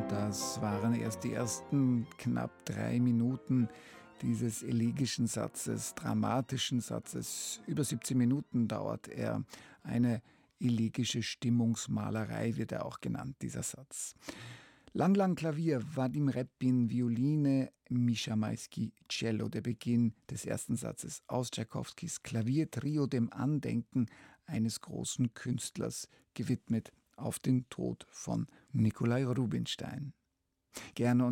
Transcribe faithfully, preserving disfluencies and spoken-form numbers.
Das waren erst die ersten knapp drei Minuten dieses elegischen Satzes, dramatischen Satzes. Über siebzehn Minuten dauert er. Eine elegische Stimmungsmalerei wird er auch genannt, dieser Satz. Lang, lang Klavier, Vadim Repin, Violine, Mischa Maisky, Cello. Der Beginn des ersten Satzes aus Tschaikowskis Klaviertrio, dem Andenken eines großen Künstlers, gewidmet auf den Tod von Nikolai Rubinstein. Gerne